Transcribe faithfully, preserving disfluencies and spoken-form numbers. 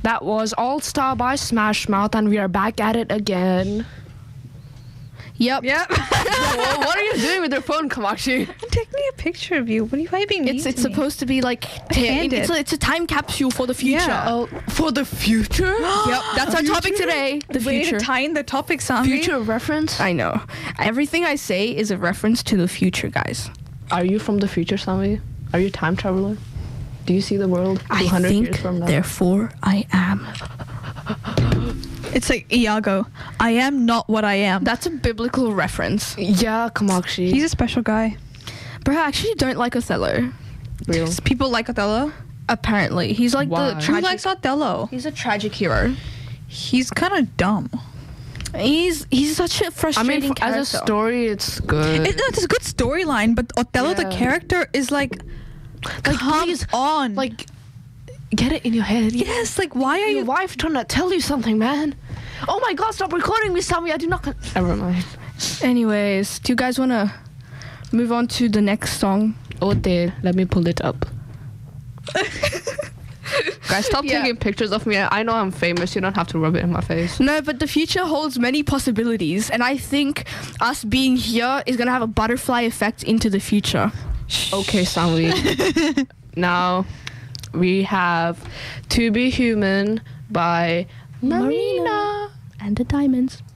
That was All Star by Smash Mouth, and we are back at it again. Yep. Yep. Whoa, what are you doing with your phone, Kamakshi? I'm taking a picture of you. What are you wiping? It's it's supposed to be like Candid. it's a, it's a time capsule for the future. Yeah. Oh, for the future? Yep. That's our topic Future? today. The Way future. to tie in the topic, Sami. Future reference. I know. Everything I say is a reference to the future, guys. Are you from the future, Sami? Are you a time traveler? Do you see the world two I hundred think, years from now? therefore I am. It's like Iago. I am not what I am. That's a biblical reference. Yeah, Kamakshi. He's a special guy. But I actually don't like Othello. real. People like Othello. Apparently, he's like Why? the Who tragic. likes Othello? He's a tragic hero. He's kind of dumb. He's he's such a I frustrating mean, f- character. as a story, it's good. It, no, it's a good storyline, but Othello, the Yeah. character, is like, Like, come please, on. like, get it in your head. yes, like, why are Your you? wife trying to tell you something, man. Oh my God! Stop recording me, Sami. I do not. Con- Never mind. Anyways, do you guys want to move on to the next song? Oh, there. Let me pull it up. Guys, stop Yeah. taking pictures of me. I know I'm famous. You don't have to rub it in my face. No, but the future holds many possibilities, and I think us being here is gonna have a butterfly effect into the future. Okay, Sami. Now, we have "To Be Human" by Marina. And the diamonds.